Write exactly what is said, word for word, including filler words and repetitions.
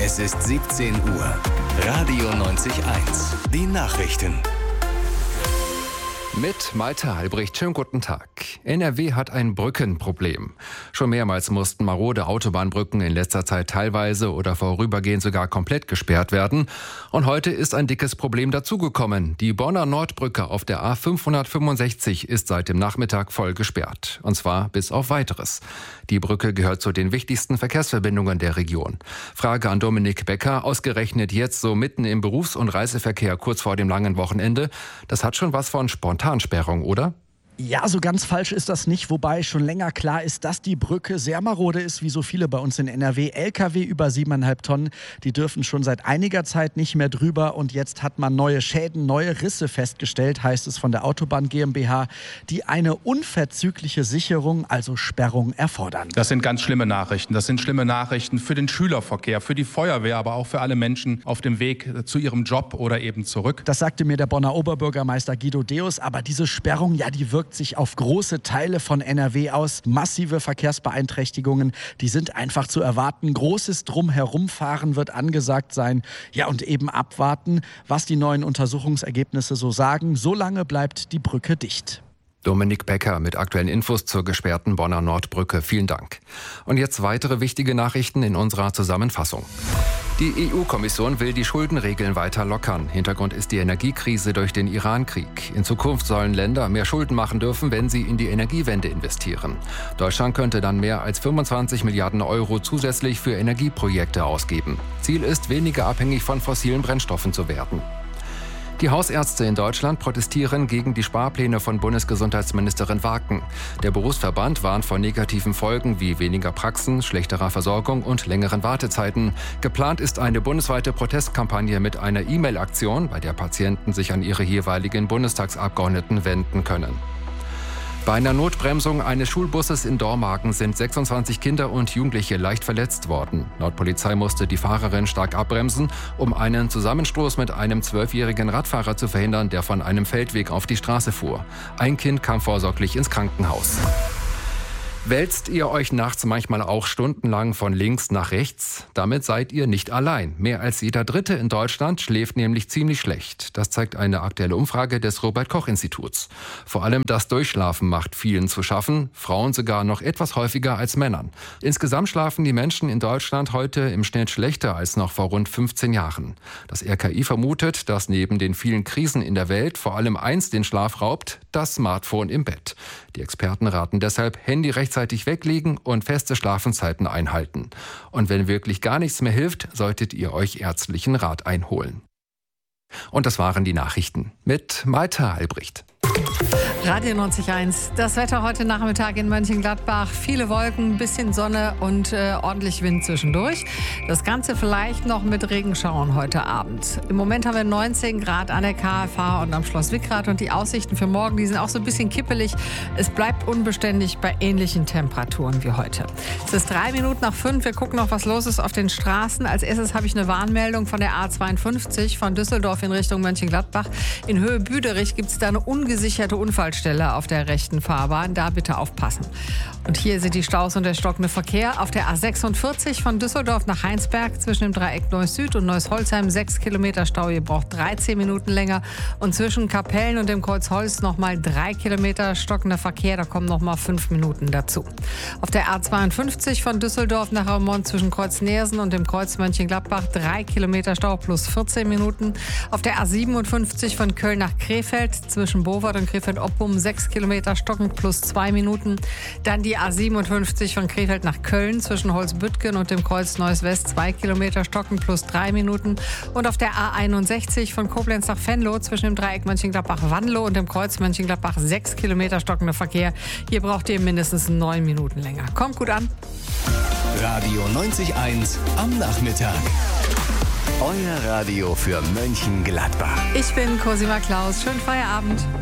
Es ist siebzehn Uhr. Radio neunzig eins. Die Nachrichten. Mit Malte Albrecht, schönen guten Tag. N R W hat ein Brückenproblem. Schon mehrmals mussten marode Autobahnbrücken in letzter Zeit teilweise oder vorübergehend sogar komplett gesperrt werden. Und heute ist ein dickes Problem dazugekommen. Die Bonner Nordbrücke auf der A fünfhundertfünfundsechzig ist seit dem Nachmittag voll gesperrt. Und zwar bis auf Weiteres. Die Brücke gehört zu den wichtigsten Verkehrsverbindungen der Region. Frage an Dominik Becker, ausgerechnet jetzt so mitten im Berufs- und Reiseverkehr kurz vor dem langen Wochenende. Das hat schon was von Spontansperrung, oder? Ja, so ganz falsch ist das nicht, wobei schon länger klar ist, dass die Brücke sehr marode ist, wie so viele bei uns in N R W. L K W über siebeneinhalb Tonnen, die dürfen schon seit einiger Zeit nicht mehr drüber und jetzt hat man neue Schäden, neue Risse festgestellt, heißt es von der Autobahn GmbH, die eine unverzügliche Sicherung, also Sperrung, erfordern. Das sind ganz schlimme Nachrichten. Das sind schlimme Nachrichten für den Schülerverkehr, für die Feuerwehr, aber auch für alle Menschen auf dem Weg zu ihrem Job oder eben zurück. Das sagte mir der Bonner Oberbürgermeister Guido Deus, aber diese Sperrung, ja, die wirkt sich auf große Teile von N R W aus. Massive Verkehrsbeeinträchtigungen, die sind einfach zu erwarten. Großes Drumherumfahren wird angesagt sein. Ja, und eben abwarten, was die neuen Untersuchungsergebnisse so sagen. Solange bleibt die Brücke dicht. Dominik Becker mit aktuellen Infos zur gesperrten Bonner Nordbrücke. Vielen Dank. Und jetzt weitere wichtige Nachrichten in unserer Zusammenfassung. Die E U-Kommission will die Schuldenregeln weiter lockern. Hintergrund ist die Energiekrise durch den Iran-Krieg. In Zukunft sollen Länder mehr Schulden machen dürfen, wenn sie in die Energiewende investieren. Deutschland könnte dann mehr als fünfundzwanzig Milliarden Euro zusätzlich für Energieprojekte ausgeben. Ziel ist, weniger abhängig von fossilen Brennstoffen zu werden. Die Hausärzte in Deutschland protestieren gegen die Sparpläne von Bundesgesundheitsministerin Waken. Der Berufsverband warnt vor negativen Folgen wie weniger Praxen, schlechterer Versorgung und längeren Wartezeiten. Geplant ist eine bundesweite Protestkampagne mit einer E-Mail-Aktion, bei der Patienten sich an ihre jeweiligen Bundestagsabgeordneten wenden können. Bei einer Notbremsung eines Schulbusses in Dormagen sind sechsundzwanzig Kinder und Jugendliche leicht verletzt worden. Laut Polizei musste die Fahrerin stark abbremsen, um einen Zusammenstoß mit einem zwölfjährigen Radfahrer zu verhindern, der von einem Feldweg auf die Straße fuhr. Ein Kind kam vorsorglich ins Krankenhaus. Wälzt ihr euch nachts manchmal auch stundenlang von links nach rechts? Damit seid ihr nicht allein. Mehr als jeder Dritte in Deutschland schläft nämlich ziemlich schlecht. Das zeigt eine aktuelle Umfrage des Robert-Koch-Instituts. Vor allem das Durchschlafen macht vielen zu schaffen, Frauen sogar noch etwas häufiger als Männern. Insgesamt schlafen die Menschen in Deutschland heute im Schnitt schlechter als noch vor rund fünfzehn Jahren. Das R K I vermutet, dass neben den vielen Krisen in der Welt vor allem eins den Schlaf raubt: das Smartphone im Bett. Die Experten raten deshalb, Handy rechtzeitig weglegen und feste Schlafenszeiten einhalten. Und wenn wirklich gar nichts mehr hilft, solltet ihr euch ärztlichen Rat einholen. Und das waren die Nachrichten mit Malte Albrecht. Radio neunzig eins. Das Wetter heute Nachmittag in Mönchengladbach. Viele Wolken, bisschen Sonne und äh, ordentlich Wind zwischendurch. Das Ganze vielleicht noch mit Regenschauern heute Abend. Im Moment haben wir neunzehn Grad an der K F H und am Schloss Wickrath. Und die Aussichten für morgen, die sind auch so ein bisschen kippelig. Es bleibt unbeständig bei ähnlichen Temperaturen wie heute. Es ist drei Minuten nach fünf. Wir gucken noch, was los ist auf den Straßen. Als erstes habe ich eine Warnmeldung von der A zweiundfünfzig von Düsseldorf in Richtung Mönchengladbach. In Höhe Büderich gibt es da eine ungesicherte Unfallstelle auf der rechten Fahrbahn. Da bitte aufpassen. Und hier sind die Staus und der stockende Verkehr. Auf der A sechsundvierzig von Düsseldorf nach Heinsberg zwischen dem Dreieck Neuss Süd und Neuss Holzheim sechs Kilometer Stau. Ihr braucht dreizehn Minuten länger. Und zwischen Kapellen und dem Kreuz Holz nochmal drei Kilometer stockender Verkehr. Da kommen nochmal fünf Minuten dazu. Auf der A zweiundfünfzig von Düsseldorf nach Raumont zwischen Kreuz Neersen und dem Kreuz Mönchengladbach drei Kilometer Stau plus vierzehn Minuten. Auf der A siebenundfünfzig von Köln nach Krefeld zwischen Bovard und Krefeld-Oppum sechs Kilometer stockend plus zwei Minuten. Dann die A siebenundfünfzig von Krefeld nach Köln zwischen Holzbüttgen und dem Kreuz Neuss West zwei Kilometer stockend plus drei Minuten. Und auf der A einundsechzig von Koblenz nach Venlo zwischen dem Dreieck Mönchengladbach-Wanlo und dem Kreuz Mönchengladbach sechs Kilometer stockender Verkehr. Hier braucht ihr mindestens neun Minuten länger. Kommt gut an. Radio neunzig eins am Nachmittag. Euer Radio für Mönchengladbach. Ich bin Cosima Klaus. Schönen Feierabend.